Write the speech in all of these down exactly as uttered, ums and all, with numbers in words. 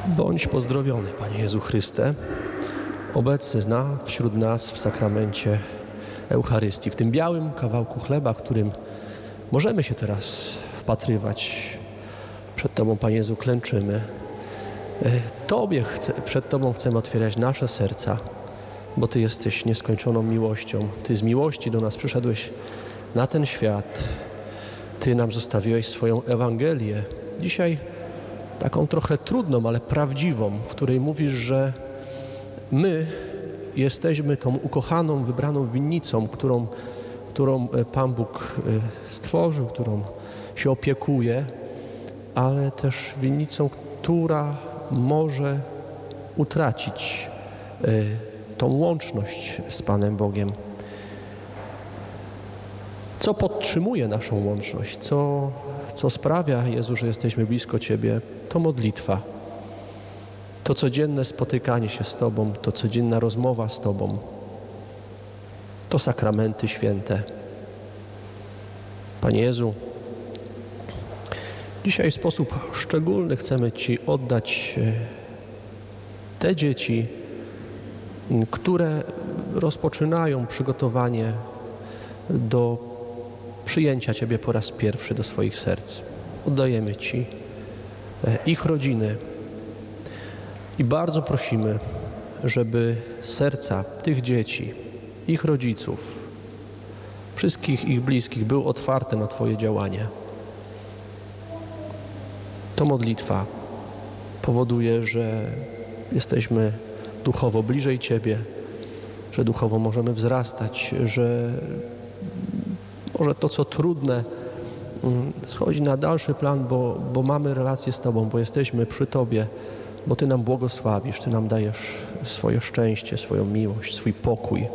Bądź pozdrowiony, Panie Jezu Chryste, obecny na, wśród nas w sakramencie Eucharystii, w tym białym kawałku chleba, którym możemy się teraz wpatrywać. Przed Tobą, Panie Jezu, klęczymy. Tobie chce, przed Tobą chcemy otwierać nasze serca, bo Ty jesteś nieskończoną miłością. Ty z miłości do nas przyszedłeś na ten świat. Ty nam zostawiłeś swoją Ewangelię. Dzisiaj taką trochę trudną, ale prawdziwą, w której mówisz, że my jesteśmy tą ukochaną, wybraną winnicą, którą, którą Pan Bóg stworzył, którą się opiekuje, ale też winnicą, która może utracić tą łączność z Panem Bogiem. Co podtrzymuje naszą łączność, co, co sprawia, Jezu, że jesteśmy blisko Ciebie, to modlitwa. To codzienne spotykanie się z Tobą, to codzienna rozmowa z Tobą, to sakramenty święte. Panie Jezu, dzisiaj w sposób szczególny chcemy Ci oddać te dzieci, które rozpoczynają przygotowanie do przyjęcia Ciebie po raz pierwszy do swoich serc. Oddajemy Ci ich rodziny i bardzo prosimy, żeby serca tych dzieci, ich rodziców, wszystkich ich bliskich były otwarte na Twoje działanie. To modlitwa powoduje, że jesteśmy duchowo bliżej Ciebie, że duchowo możemy wzrastać, że może to, co trudne, schodzi na dalszy plan, bo, bo mamy relację z Tobą, bo jesteśmy przy Tobie, bo Ty nam błogosławisz, Ty nam dajesz swoje szczęście, swoją miłość, swój pokój.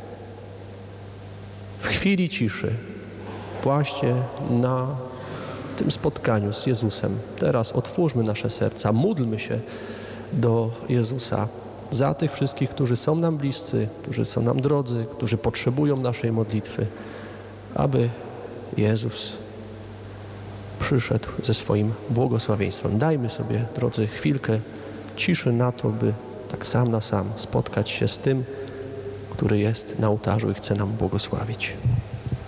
W chwili ciszy, właśnie na tym spotkaniu z Jezusem, teraz otwórzmy nasze serca, módlmy się do Jezusa za tych wszystkich, którzy są nam bliscy, którzy są nam drodzy, którzy potrzebują naszej modlitwy, aby Jezus przyszedł ze swoim błogosławieństwem. Dajmy sobie, drodzy, chwilkę ciszy na to, by tak sam na sam spotkać się z tym, który jest na ołtarzu i chce nam błogosławić.